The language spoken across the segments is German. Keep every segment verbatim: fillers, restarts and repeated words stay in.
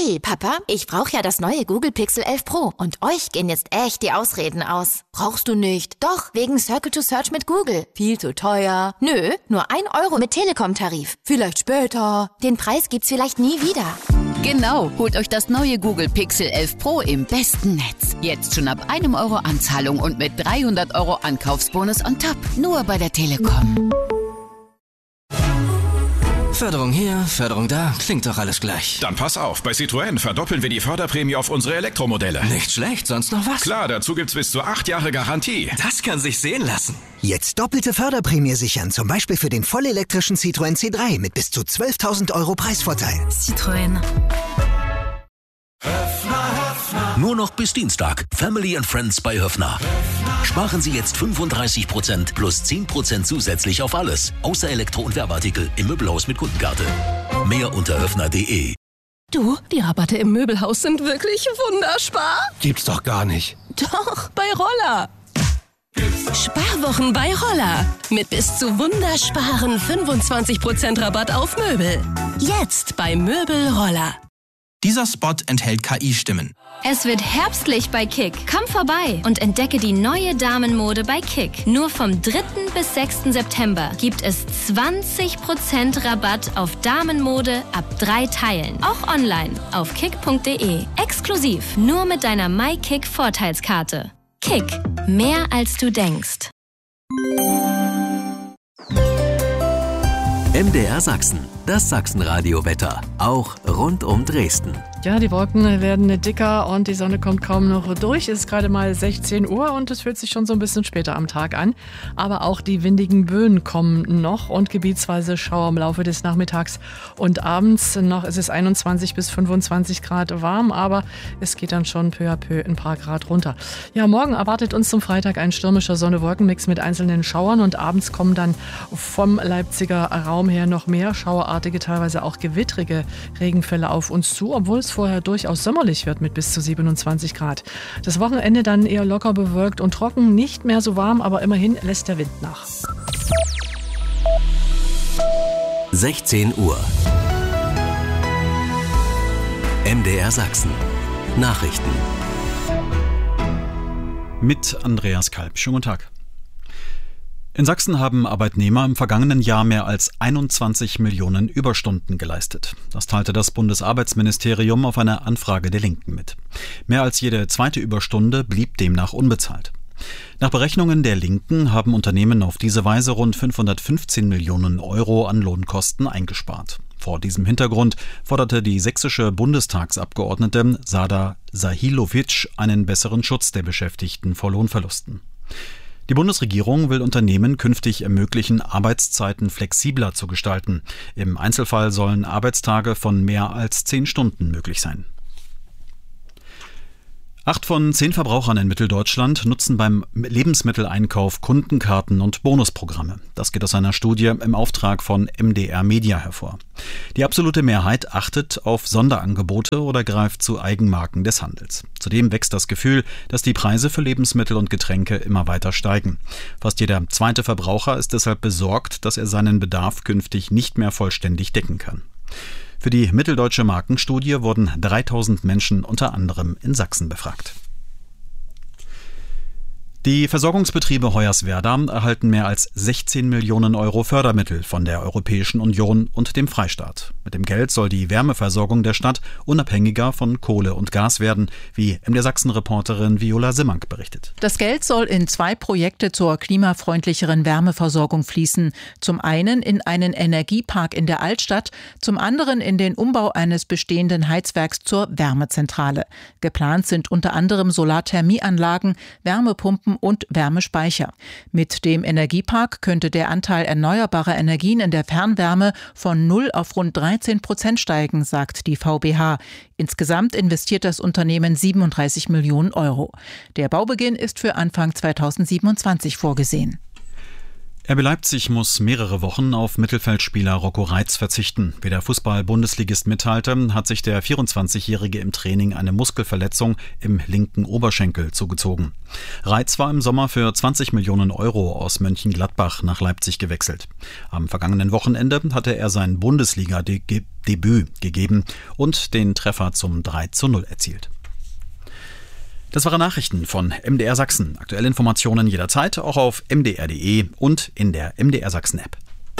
Hey Papa, ich brauche ja das neue Google Pixel elf Pro und euch gehen jetzt echt die Ausreden aus. Brauchst du nicht? Doch, wegen Circle to Search mit Google. Viel zu teuer. Nö, nur ein Euro mit Telekom-Tarif. Vielleicht später. Den Preis gibt's vielleicht nie wieder. Genau, holt euch das neue Google Pixel elf Pro im besten Netz. Jetzt schon ab einem Euro Anzahlung und mit dreihundert Euro Ankaufsbonus on top. Nur bei der Telekom. Förderung hier, Förderung da, klingt doch alles gleich. Dann pass auf, bei Citroën verdoppeln wir die Förderprämie auf unsere Elektromodelle. Nicht schlecht, sonst noch was? Klar, dazu gibt's bis zu acht Jahre Garantie. Das kann sich sehen lassen. Jetzt doppelte Förderprämie sichern, zum Beispiel für den vollelektrischen Citroën C drei mit bis zu zwölftausend Euro Preisvorteil. Citroën. Nur noch bis Dienstag. Family and Friends bei Höffner. Sparen Sie jetzt fünfunddreißig Prozent plus zehn Prozent zusätzlich auf alles. Außer Elektro- und Werbeartikel im Möbelhaus mit Kundenkarte. Mehr unter höffner punkt de. Du, die Rabatte im Möbelhaus sind wirklich wunderspar. Gibt's doch gar nicht. Doch, bei Roller. Sparwochen bei Roller. Mit bis zu wundersparen fünfundzwanzig Prozent Rabatt auf Möbel. Jetzt bei Möbel Roller. Dieser Spot enthält K I-Stimmen. Es wird herbstlich bei Kick. Komm vorbei und entdecke die neue Damenmode bei Kick. Nur vom dritten bis sechsten September gibt es zwanzig Prozent Rabatt auf Damenmode ab drei Teilen. Auch online auf kick punkt de. Exklusiv nur mit deiner MyKick-Vorteilskarte. Kick. Mehr als du denkst. M D R Sachsen, das Sachsenradio-Wetter, auch rund um Dresden. Ja, die Wolken werden dicker und die Sonne kommt kaum noch durch. Es ist gerade mal sechzehn Uhr und es fühlt sich schon so ein bisschen später am Tag an. Aber auch die windigen Böen kommen noch und gebietsweise Schauer im Laufe des Nachmittags und abends. Noch ist es einundzwanzig bis fünfundzwanzig Grad warm, aber es geht dann schon peu à peu ein paar Grad runter. Ja, morgen erwartet uns zum Freitag ein stürmischer Sonne-Wolken-Mix mit einzelnen Schauern und abends kommen dann vom Leipziger Raum her noch mehr schauerartige, teilweise auch gewittrige Regenfälle auf uns zu, obwohl es vorher durchaus sommerlich wird mit bis zu siebenundzwanzig Grad. Das Wochenende dann eher locker bewölkt und trocken, nicht mehr so warm, aber immerhin lässt der Wind nach. sechzehn Uhr. M D R Sachsen. Nachrichten. Mit Andreas Kalb. Schönen guten Tag. In Sachsen haben Arbeitnehmer im vergangenen Jahr mehr als einundzwanzig Millionen Überstunden geleistet. Das teilte das Bundesarbeitsministerium auf eine Anfrage der Linken mit. Mehr als jede zweite Überstunde blieb demnach unbezahlt. Nach Berechnungen der Linken haben Unternehmen auf diese Weise rund fünfhundertfünfzehn Millionen Euro an Lohnkosten eingespart. Vor diesem Hintergrund forderte die sächsische Bundestagsabgeordnete Sada Sahilovic einen besseren Schutz der Beschäftigten vor Lohnverlusten. Die Bundesregierung will Unternehmen künftig ermöglichen, Arbeitszeiten flexibler zu gestalten. Im Einzelfall sollen Arbeitstage von mehr als zehn Stunden möglich sein. Acht von zehn Verbrauchern in Mitteldeutschland nutzen beim Lebensmitteleinkauf Kundenkarten und Bonusprogramme. Das geht aus einer Studie im Auftrag von M D R Media hervor. Die absolute Mehrheit achtet auf Sonderangebote oder greift zu Eigenmarken des Handels. Zudem wächst das Gefühl, dass die Preise für Lebensmittel und Getränke immer weiter steigen. Fast jeder zweite Verbraucher ist deshalb besorgt, dass er seinen Bedarf künftig nicht mehr vollständig decken kann. Für die mitteldeutsche Markenstudie wurden dreitausend Menschen unter anderem in Sachsen befragt. Die Versorgungsbetriebe Hoyerswerda erhalten mehr als sechzehn Millionen Euro Fördermittel von der Europäischen Union und dem Freistaat. Mit dem Geld soll die Wärmeversorgung der Stadt unabhängiger von Kohle und Gas werden, wie M D R Sachsen-Reporterin Viola Simmank berichtet. Das Geld soll in zwei Projekte zur klimafreundlicheren Wärmeversorgung fließen. Zum einen in einen Energiepark in der Altstadt, zum anderen in den Umbau eines bestehenden Heizwerks zur Wärmezentrale. Geplant sind unter anderem Solarthermieanlagen, Wärmepumpen und Wärmespeicher. Mit dem Energiepark könnte der Anteil erneuerbarer Energien in der Fernwärme von null auf rund dreizehn Prozent steigen, sagt die V B H. Insgesamt investiert das Unternehmen siebenunddreißig Millionen Euro. Der Baubeginn ist für Anfang zweitausendsiebenundzwanzig vorgesehen. R B Leipzig muss mehrere Wochen auf Mittelfeldspieler Rocco Reitz verzichten. Wie der Fußball-Bundesligist mitteilte, hat sich der vierundzwanzigjährige im Training eine Muskelverletzung im linken Oberschenkel zugezogen. Reitz war im Sommer für zwanzig Millionen Euro aus Mönchengladbach nach Leipzig gewechselt. Am vergangenen Wochenende hatte er sein Bundesliga-Debüt gegeben und den Treffer zum drei zu null erzielt. Das waren Nachrichten von M D R Sachsen. Aktuelle Informationen jederzeit auch auf m d r punkt d e und in der M D R Sachsen App.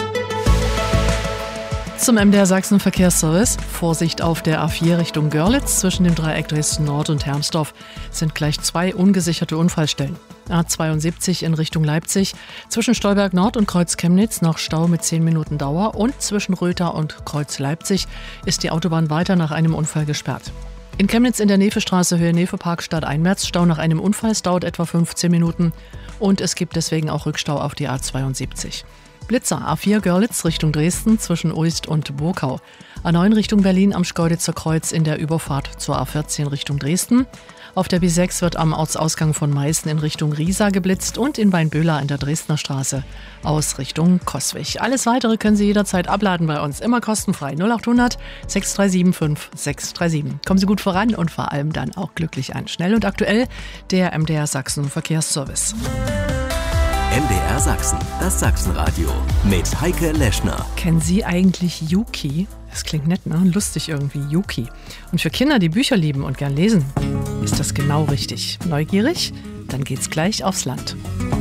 Zum M D R Sachsen Verkehrsservice. Vorsicht auf der A vier Richtung Görlitz. Zwischen dem Dreieck Dresden Nord und Hermsdorf sind gleich zwei ungesicherte Unfallstellen. A zweiundsiebzig in Richtung Leipzig. Zwischen Stolberg Nord und Kreuz Chemnitz noch Stau mit zehn Minuten Dauer. Und zwischen Röther und Kreuz Leipzig ist die Autobahn weiter nach einem Unfall gesperrt. In Chemnitz in der Nefestraße Höhe Nefepark stadteinwärts Stau nach einem Unfall. Es dauert etwa fünfzehn Minuten und es gibt deswegen auch Rückstau auf die A zweiundsiebzig. Blitzer A vier Görlitz Richtung Dresden zwischen Uist und Burkau. A neun Richtung Berlin am Schkeuditzer Kreuz in der Überfahrt zur A vierzehn Richtung Dresden. Auf der B sechs wird am Ortsausgang von Meißen in Richtung Riesa geblitzt und in Weinböhler in der Dresdner Straße aus Richtung Coswig. Alles Weitere können Sie jederzeit abladen bei uns, immer kostenfrei. null acht hundert sechs drei sieben fünf sechs drei sieben. Kommen Sie gut voran und vor allem dann auch glücklich an. Schnell und aktuell der M D R Sachsen Verkehrsservice. M D R Sachsen, das Sachsenradio mit Heike Leschner. Kennen Sie eigentlich Yuki? Das klingt nett, ne? Lustig irgendwie, Yuki. Und für Kinder, die Bücher lieben und gern lesen, ist das genau richtig. Neugierig? Dann geht's gleich aufs Land.